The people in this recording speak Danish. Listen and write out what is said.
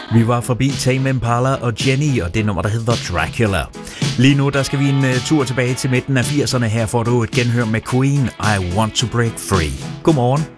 Vi var forbi Tame Impala og Jenny og det nummer, der hedder Dracula. Lige nu der skal vi en tur tilbage til midten af 80'erne. Her får du et genhør med Queen, I Want to Break Free. Godmorgen.